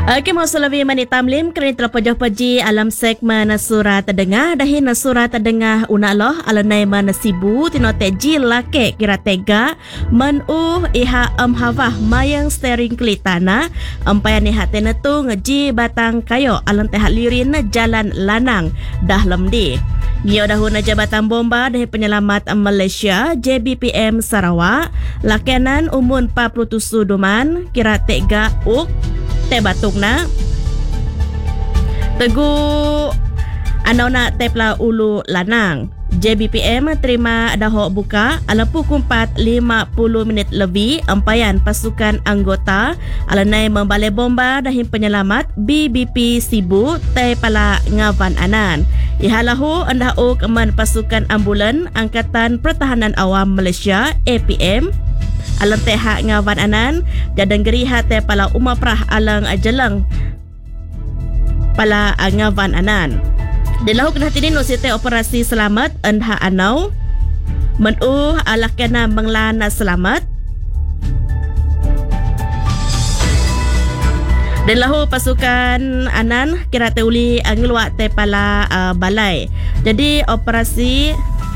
Okey, Mausulawi Mani Tamlim kini terpejah-peji alam segmen surat terdengar dahin surat terdengar unaloh alanai manasibu tino teji lake kira tega menuh iha havah mayang steering kelitana ampayan iha tenetu ngeji batang kayo alan tehat lirin jalan lanang dah lemdi. Nyo dahuna Jabatan Bomba dari Penyelamat Malaysia JBPM Sarawak lakenan umun 47 duman kira tega uk te batungna tegu anauna tepla ulu lanang. JBPM terima dahok buka ala pukul 4.50 minit lebih ampayan pasukan anggota alanai membalai bomba dahin penyelamat BBP Sibu te pala ngavan anan. Ihalahu anda uk man pasukan ambulan Angkatan Pertahanan Awam Malaysia APM alang tehak ngavan anan jadang geriha te pala umaprah alang ajalang pala ngavan anan. Dilahu kena tidin usite operasi selamat anda anau menuh alakana menglana selamat. Dilahu pasukan anan kira teuli ngeluak te pala balai. Jadi operasi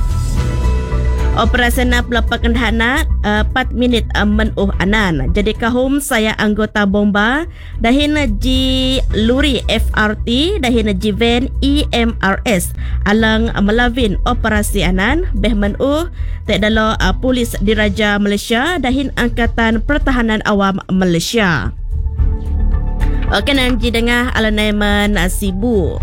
nak pelapakan hana 4 minit menuh anan. Jadi kahum saya anggota bomba dahin ji luri FRT dahin ji van EMRS alang melavin operasi anan beh menuh te dalo polis diraja Malaysia dahin Angkatan Pertahanan Awam Malaysia. Okey nan ji dengah alanaiman Sibu.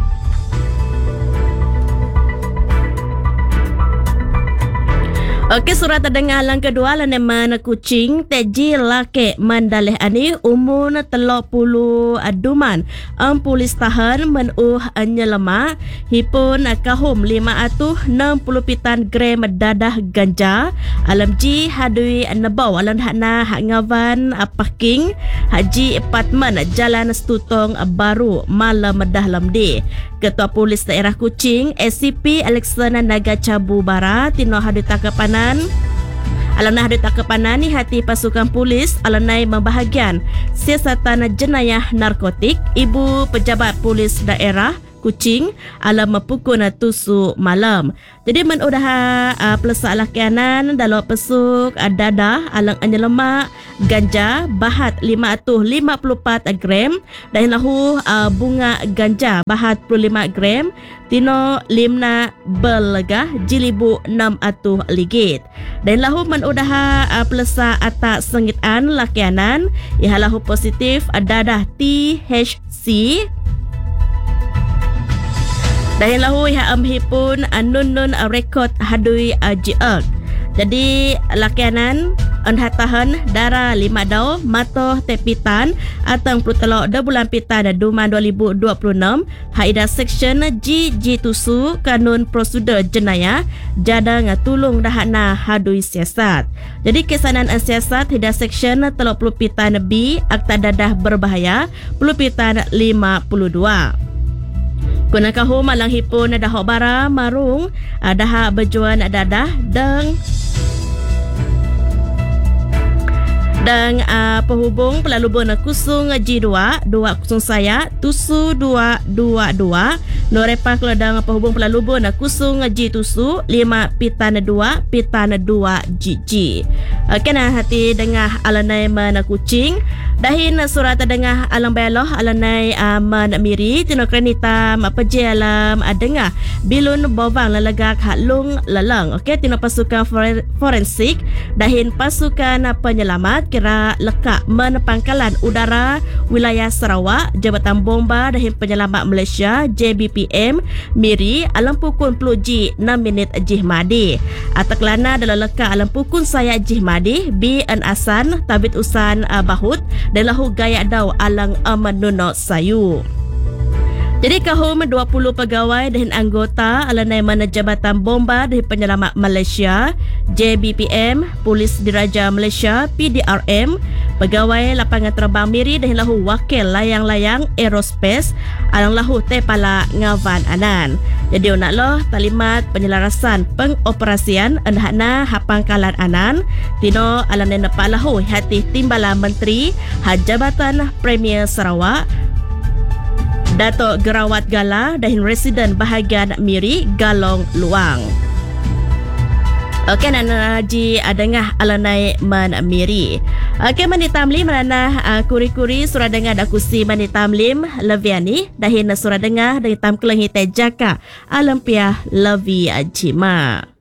Okey, surat terdengar lang kedua laneman Kuching teji lake mandaleh ani umun 30 duman polis tahan menuh nyelema hipun kahum 560 pitan gram dadah ganja alam ji hadui nebau alam hakna hak ngavan parking haji apartmen jalan Stutong baru malam dahlam di. Ketua Polis Daerah Kuching SCP Alexander Nagacabu Barat tino hadu takapanan alanah hadu takapanan ni hati pasukan polis alanai membahagian siasatan jenayah narkotik Ibu Pejabat Polis Daerah Kuching alam pukul 7 malam. Jadi menudah pelesak lakianan dalam pesuk dadah alang anyelemak ganja bahat 554 gram dan lahu bunga ganja bahat 25 gram tino limna belegah jilibu 600 ligit. Dan lahu menudah pelesak atak sengitan lakianan ihalahu positif dadah THC dahil lahu iha amhipun nun rekod hadui jiak. Jadi lakianan tahan darah 5 daw matoh tepitan atang prutelok 2 bulan pitan duman 2026 haida section GG tusu kanun prosedur jenayah jadang tulung dahana hadui siasat. Jadi kesanan siasat hida section 30 pitan B akta dadah berbahaya pitan 52. Kuna kahu malang hipun dahok bara marung dah berjuan dadah dan penghubung pelalubun kusung G2 kusung saya tusu 222 norepa keladang penghubung pelalubun kusung G tusu 5 pitan 2 GG. Kena hati dengah alanai mana Kuching dahin surat dengah alang beloh alanai man miri tino krenita peji alam dengah bilun bovang lalagak halung lalang. Okey, tino pasukan forensik dahin pasukan penyelamat kira lekak menepangkalan udara wilayah Sarawak Jabatan Bomba dahin Penyelamat Malaysia JBPM miri alam pukul 10 6 minit jihmadi ataklana dalam lekak alam pukul saya jihmadi BN Asan tabit usan bahut dan lahu gaya daw alang menuno sayu. Jadi kahum 20 pegawai dan anggota alanai mana Jabatan Bomba dari Penyelamat Malaysia JBPM Polis Diraja Malaysia PDRM pegawai lapangan terbang miri dan lahu wakil layang-layang aerospace alang lahu te pala ngavan anan. Jadi unaklah talimat penyelarasan pengoperasian andahna hapangkalan anan tino alanai nepa lahu hati Timbalan Menteri Jabatan Premier Sarawak Datuk Gerawat Gala dahin residen bahagian Miri Galong Luang. Okey, nana ji adengah alanai man Miri. Okey, mani tamlim nana kuri-kuri surah dengar dak kusi mani tamlim Leviani dahin surah dengar dari tam kelang hitai jaka Alampia Levi Ajima.